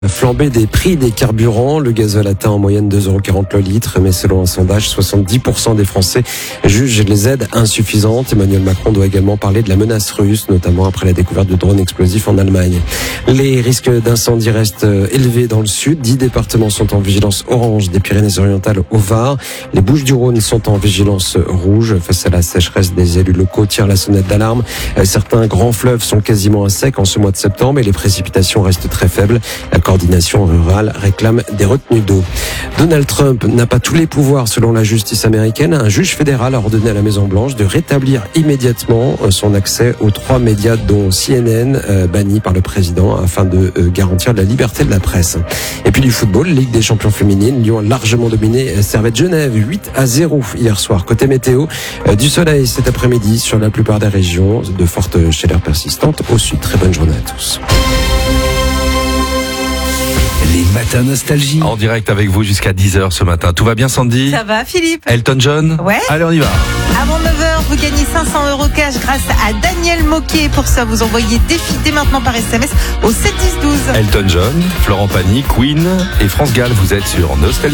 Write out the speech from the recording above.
Flambée des prix des carburants, le gazole atteint en moyenne 2,40 € le litre, mais selon un sondage, 70% des Français jugent les aides insuffisantes. Emmanuel Macron doit également parler de la menace russe, notamment après la découverte de drones explosifs en Allemagne. Les risques d'incendie restent élevés dans le sud. 10 départements sont en vigilance orange, des Pyrénées-Orientales au Var. Les Bouches-du-Rhône sont en vigilance rouge. Face à la sécheresse, des élus locaux tirent la sonnette d'alarme. Certains grands fleuves sont quasiment à sec en ce mois de septembre et les précipitations restent très faibles. La coordination rurale réclame des retenues d'eau. Donald Trump n'a pas tous les pouvoirs selon la justice américaine. Un juge fédéral a ordonné à la Maison-Blanche de rétablir immédiatement son accès aux 3 médias dont CNN, bannis par le président afin de garantir la liberté de la presse. Et puis du football, Ligue des champions féminines, Lyon a largement dominé Servette Genève 8-0 hier soir. Côté météo, du soleil cet après-midi sur la plupart des régions, de fortes chaleurs persistantes au sud. Très bonne journée à tous. Les matins nostalgie. En direct avec vous jusqu'à 10h ce matin. Tout va bien, Sandy? Ça va, Philippe? Elton John? Ouais. Allez, on y va. Avant 9h, vous gagnez 500 € cash grâce à Daniel Moquet. Pour ça, vous envoyez défi dès maintenant par SMS au 7 10 12. Elton John, Florent Pagny, Queen et France Gall. Vous êtes sur Nostalgie.